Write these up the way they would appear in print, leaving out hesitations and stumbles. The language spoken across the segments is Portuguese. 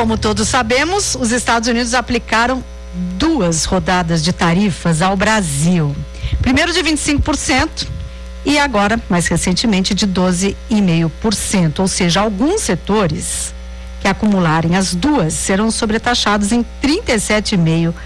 como todos sabemos, os Estados Unidos aplicaram 2 rodadas de tarifas ao Brasil. Primeiro de 25% e agora, mais recentemente, de 12,5%. Ou seja, alguns setores que acumularem as duas serão sobretaxados em 37,5%.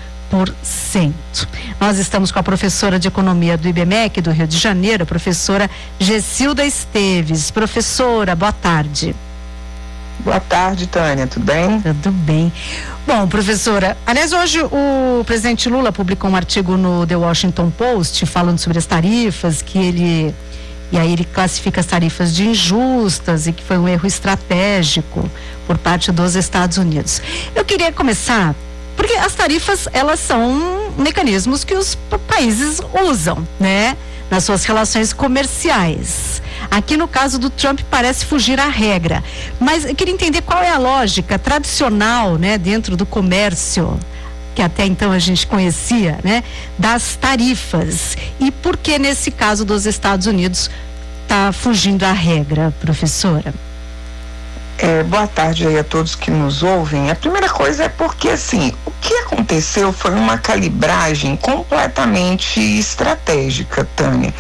Nós estamos com a professora de Economia do IBMEC do Rio de Janeiro, a professora Gessilda Esteves. Professora, boa tarde. Boa tarde, Tânia, tudo bem? Tudo bem. Bom, professora, aliás, hoje o presidente Lula publicou um artigo no The Washington Post falando sobre as tarifas, e aí ele classifica as tarifas de injustas e que foi um erro estratégico por parte dos Estados Unidos. Eu queria começar, porque as tarifas, elas são mecanismos que os países usam, né? Nas suas relações comerciais. Aqui no caso do Trump parece fugir à regra, mas eu queria entender qual é a lógica tradicional, né, dentro do comércio, que até então a gente conhecia, né, das tarifas, e por que nesse caso dos Estados Unidos está fugindo à regra, professora? Boa tarde aí a todos que nos ouvem. A primeira coisa é porque, assim, o que aconteceu foi uma calibragem completamente estratégica, Tânia.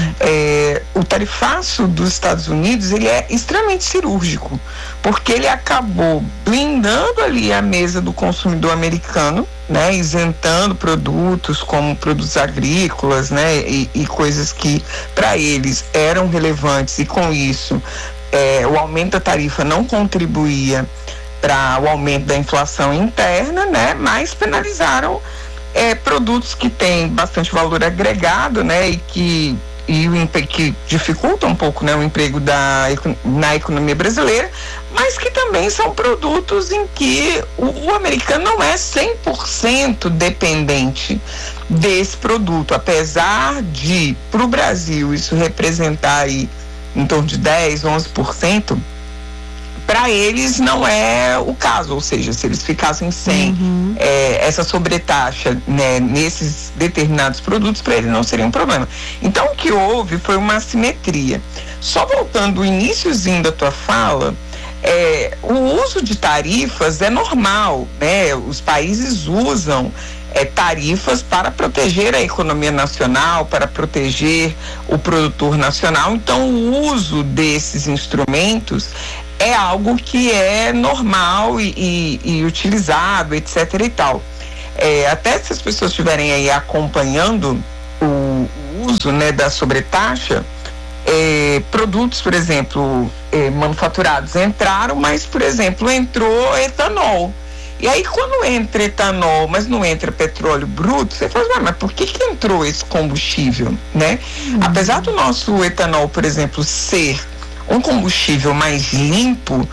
O tarifaço dos Estados Unidos, ele é extremamente cirúrgico, porque ele acabou blindando ali a mesa do consumidor americano, né, isentando produtos como produtos agrícolas, né, e coisas que para eles eram relevantes, e com isso o aumento da tarifa não contribuía para o aumento da inflação interna, né? Mas penalizaram produtos que têm bastante valor agregado, né? E que dificultam um pouco, né, o emprego na economia brasileira, mas que também são produtos em que o americano não é 100% dependente desse produto, apesar de, para o Brasil, isso representar aí em torno de 10%, 11%, para eles não é o caso, ou seja, se eles ficassem sem essa sobretaxa, né, nesses determinados produtos, para eles não seria um problema. Então, o que houve foi uma assimetria. Só voltando ao iniciozinho da tua fala, o uso de tarifas é normal, né? Os países usam tarifas para proteger a economia nacional, para proteger o produtor nacional. Então, o uso desses instrumentos é algo que é normal e utilizado, etc. e tal. Até se as pessoas estiverem aí acompanhando o uso, né, da sobretaxa, produtos, por exemplo, manufaturados entraram, mas, por exemplo, entrou etanol. E aí, quando entra etanol, mas não entra petróleo bruto, você fala, mas por que entrou esse combustível, né? Apesar do nosso etanol, por exemplo, ser um combustível mais limpo,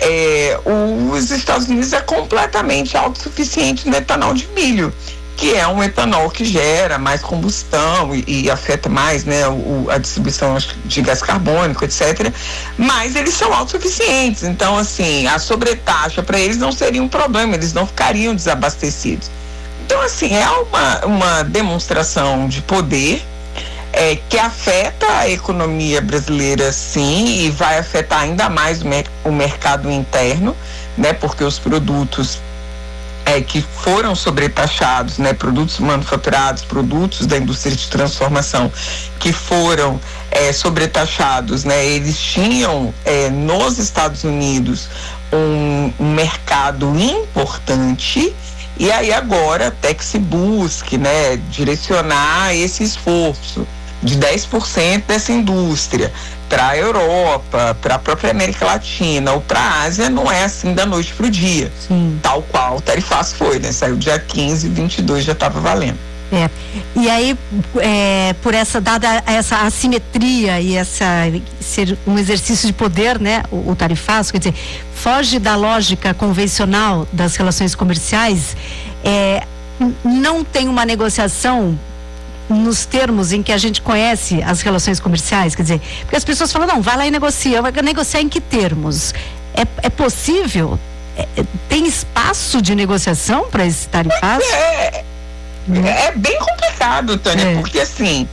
os Estados Unidos é completamente autossuficiente no etanol de milho, que é um etanol que gera mais combustão e afeta mais, né, a distribuição de gás carbônico, etc. Mas eles são autossuficientes, então, assim, a sobretaxa para eles não seria um problema, eles não ficariam desabastecidos. Então, assim, é uma demonstração de poder que afeta a economia brasileira, sim, e vai afetar ainda mais o mercado interno, né, porque os produtos que foram sobretaxados, né, produtos manufaturados, produtos da indústria de transformação que foram sobretaxados, né, eles tinham nos Estados Unidos um mercado importante, e aí agora até que se busque, né, direcionar esse esforço de 10% dessa indústria para a Europa, para a própria América Latina ou para a Ásia, não é assim da noite para o dia. Sim. Tal qual o tarifaço foi, né? Saiu dia 15, 22 já estava valendo. E aí, por dada essa assimetria e ser um exercício de poder, né, o tarifaço, quer dizer, foge da lógica convencional das relações comerciais, não tem uma negociação nos termos em que a gente conhece as relações comerciais, quer dizer, porque as pessoas falam, não, vai lá e negocia, vai negociar em que termos? É possível? Tem espaço de negociação para esse tarifaço? É bem complicado, Tânia, porque assim,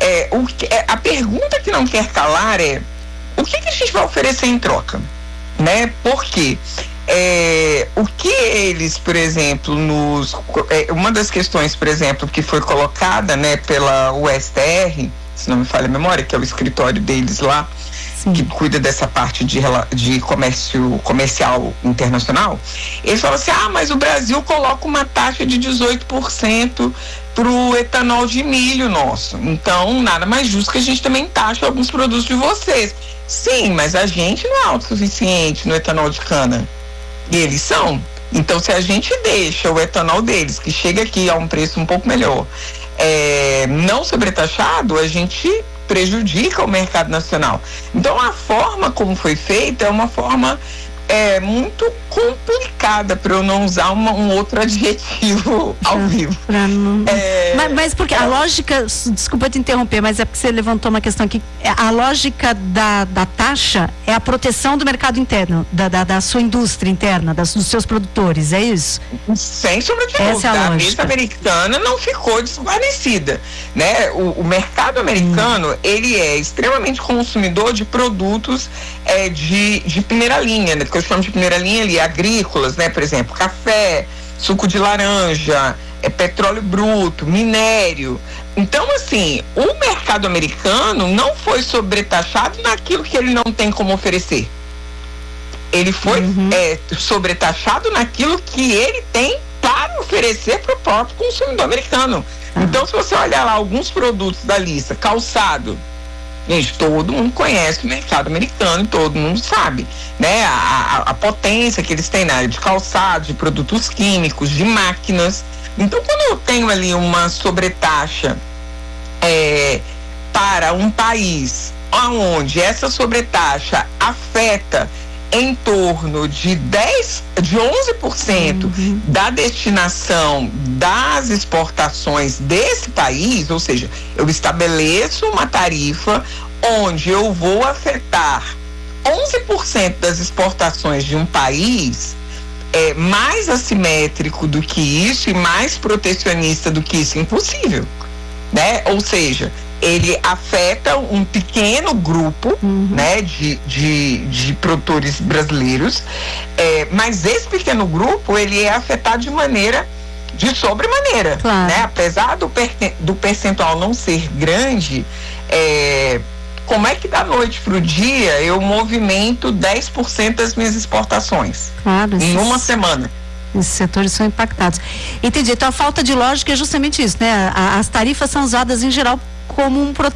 a pergunta que não quer calar é: o que a gente vai oferecer em troca? Né? Porque O que eles, por exemplo, uma das questões, por exemplo, que foi colocada, né, pela USTR, se não me falha a memória, que é o escritório deles lá, que cuida dessa parte de comércio comercial internacional, eles falam assim, mas o Brasil coloca uma taxa de 18% pro etanol de milho nosso, então nada mais justo que a gente também taxe alguns produtos de vocês. Sim, mas a gente não é autossuficiente no etanol de cana, e eles são. Então, se a gente deixa o etanol deles, que chega aqui a um preço um pouco melhor, não sobretaxado, a gente prejudica o mercado nacional. Então, a forma como foi feita é uma forma muito complicada, para eu não usar um outro adjetivo ao vivo. Mas porque a lógica, desculpa te interromper, mas é porque você levantou uma questão aqui, a lógica da taxa é a proteção do mercado interno, da sua indústria interna, dos seus produtores, é isso? Sem sombra de dúvida. A mesa americana não ficou desguarnecida, né? O mercado americano, ele é extremamente consumidor de produtos de primeira linha, né? Que eu chamo de primeira linha ali, agrícolas, né? Por exemplo, café, suco de laranja, petróleo bruto, minério. Então, assim, o mercado americano não foi sobretaxado naquilo que ele não tem como oferecer. Ele foi sobretaxado naquilo que ele tem para oferecer para o próprio consumidor americano. Então, se você olhar lá alguns produtos da lista, calçado, gente, todo mundo conhece o mercado americano, todo mundo sabe, né? A potência que eles têm na área de calçado, de produtos químicos, de máquinas. Então, quando eu tenho ali uma sobretaxa para um país onde essa sobretaxa afeta em torno de 11% da destinação das exportações desse país, ou seja, eu estabeleço uma tarifa onde eu vou afetar 11% das exportações de um país, mais assimétrico do que isso e mais protecionista do que isso, impossível, né? Ou seja, ele afeta um pequeno grupo, né, de produtores brasileiros, mas esse pequeno grupo, ele é afetado de sobremaneira, claro, né? Apesar do percentual não ser grande, como é que da noite para o dia eu movimento 10% das minhas exportações, claro, em uma semana? Esses setores são impactados. Entendi. Então a falta de lógica é justamente isso, né? As tarifas são usadas em geral como um